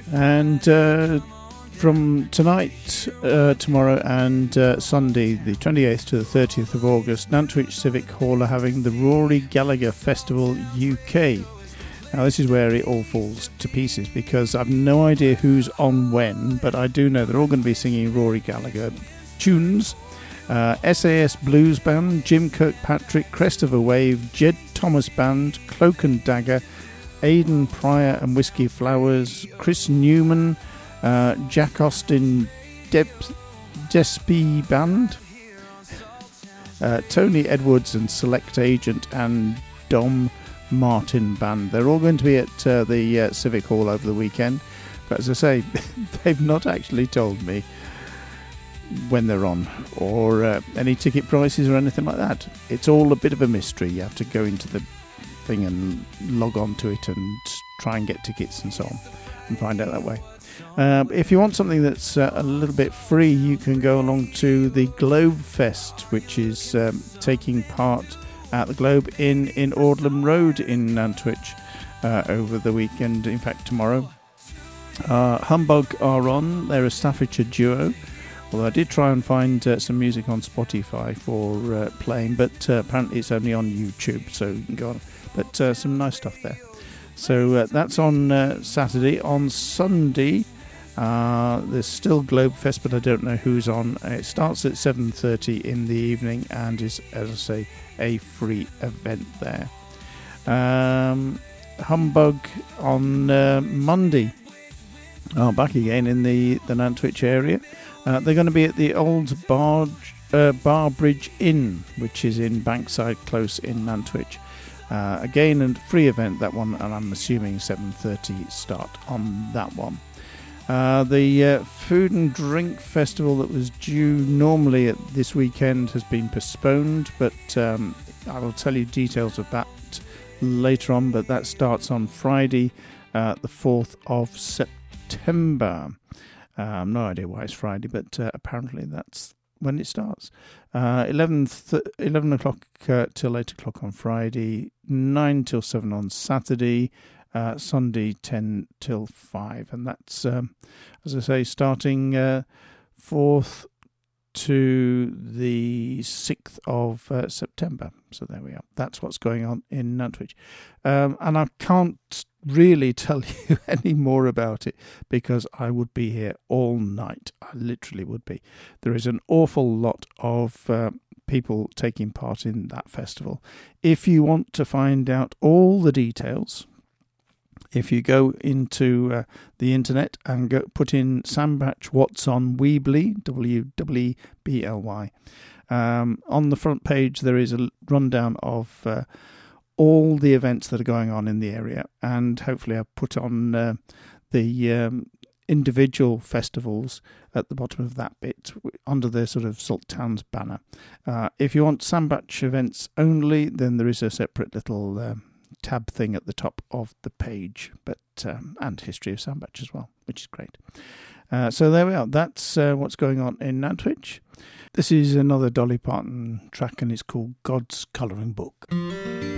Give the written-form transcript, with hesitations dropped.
And from tonight, tomorrow and Sunday, the 28th to the 30th of August, Nantwich Civic Hall are having the Rory Gallagher Festival UK. Now this is where it all falls to pieces, because I've no idea who's on when, but I do know they're all going to be singing Rory Gallagher tunes. SAS Blues Band, Jim Kirkpatrick, Crest of a Wave, Jed Thomas Band, Cloak and Dagger, Aidan Pryor and Whiskey Flowers, Chris Newman, Jack Austin Despy Band, Tony Edwards and Select Agent, and Dom Martin Band. They're all going to be at the Civic Hall over the weekend, but as I say, they've not actually told me when they're on, or any ticket prices or anything like that. It's all a bit of a mystery. You have to go into the thing and log on to it and try and get tickets and so on, and find out that way. If you want something that's a little bit free, you can go along to the Globe Fest, which is taking part at the Globe in Audlam Road in Nantwich over the weekend, in fact tomorrow. Humbug are on. They're a Staffordshire duo, although I did try and find some music on Spotify for playing, but apparently it's only on YouTube, so you can go on. But some nice stuff there. So that's on Saturday. On Sunday, there's still Globe Fest, but I don't know who's on. It starts at 7:30 in the evening and is, as I say, a free event there. Humbug on Monday. Back again in the Nantwich area. They're going to be at the Old Bar Bridge Inn, which is in Bankside Close in Nantwich. Again, a free event, that one, and I'm assuming 7:30 start on that one. The Food and Drink Festival that was due normally at this weekend has been postponed, but I will tell you details of that later on, but that starts on Friday, the 4th of September. No idea why it's Friday, but apparently that's when it starts. 11 o'clock till 8 o'clock on Friday, 9 till 7 on Saturday, Sunday 10 till 5, and that's, as I say, starting 4th to the 6th of September. So there we are. That's what's going on in Nantwich. And I can't really tell you any more about it because I would be here all night. I literally would be. There is an awful lot of people taking part in that festival. If you want to find out all the details, if you go into the internet and put in Sandbach What's on Weebly, W-W-B-L-Y, on the front page there is a rundown of all the events that are going on in the area, and hopefully I've put on the individual festivals at the bottom of that bit under the sort of Salt Towns banner. If you want Sandbach events only, then there is a separate little tab thing at the top of the page, but and history of Sandbach as well, which is great. So there we are. That's what's going on in Nantwich. This is another Dolly Parton track, and it's called God's Colouring Book.